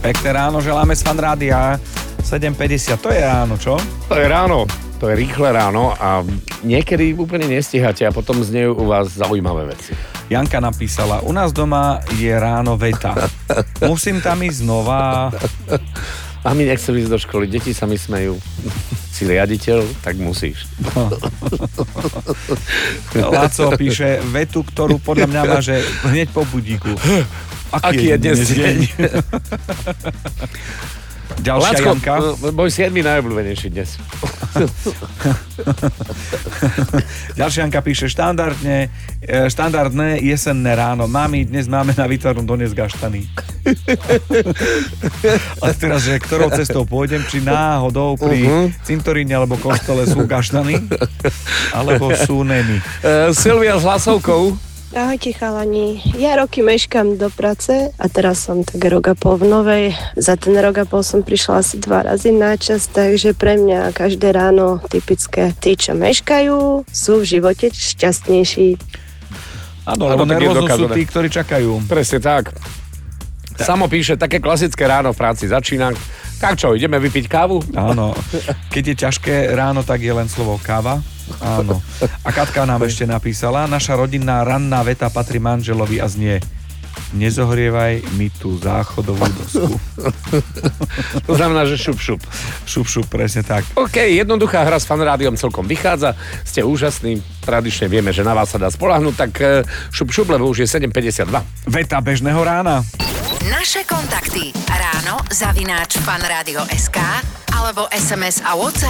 Pekné ráno, želáme z Fan Rádia 7.50. To je ráno, čo? To je ráno. To je rýchle ráno a niekedy úplne nestíhate a potom znejú u vás zaujímavé veci. Janka napísala, u nás doma je ráno veta. Musím tam ísť znova. Mami nechce ísť do školy, deti sa mi smejú. Si riaditeľ, tak musíš. Láco píše vetu, ktorú podľa mňa má, že hneď po budíku. Aký je dnes deň? Ďalšia Lácko, Janka. môj 7. najobľúbenejší dnes. Ďalšia Janka píše štandardné jesenné ráno. Mami, dnes máme na výtvarnú doniesť gaštany. A teraz, že ktorou cestou pôjdem, či náhodou pri cintoríne alebo kostole sú gaštany, alebo sú nemy. Silvia s hlasovkou. Ahojte chalani, ja roky meškám do práce a teraz som tak rok a pol v Novej. Za ten rok a pol som prišla asi 2 razy na čas, takže pre mňa každé ráno typické. Tí, čo meškajú, sú v živote šťastnejší. Áno, lebo nervózno sú tí, ktorí čakajú. Presne tak. Samo píše, také klasické ráno v práci začína. Tak čo, ideme vypiť kávu? Áno. Keď je ťažké ráno, tak je len slovo káva. Áno. A Katka nám ešte napísala, naša rodinná ranná veta patrí manželovi a znie: nezohrievaj mi tú záchodovú dosku. To znamená, že šup, šup. Šup, šup, presne tak. OK, jednoduchá hra s Fan Rádiom celkom vychádza. Ste úžasní, tradične vieme, že na vás sa dá spoľahnúť, tak šup, šup, lebo už je 7.52. Veta bežného rána. Naše kontakty ráno @fanradio.sk alebo SMS a WhatsApp